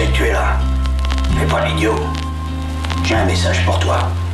sais que tu es là. Fais pas l'idiot. J'ai un message pour toi.